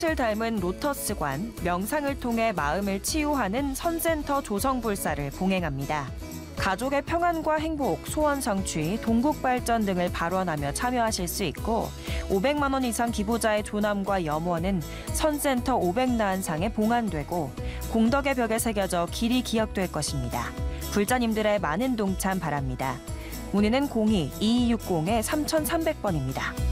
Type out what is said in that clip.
을 닮은 로터스관, 명상을 통해 마음을 치유하는 선센터 조성불사를 봉행합니다. 가족의 평안과 행복, 소원 성취, 동국 발전 등을 발언하며 참여하실 수 있고 500만 원 이상 기부자의 조남과 염원은 선센터 500나한상에 봉안되고 공덕의 벽에 새겨져 길이 기억될 것입니다. 불자님들의 많은 동참 바랍니다. 문의는 02-2260-3300번입니다.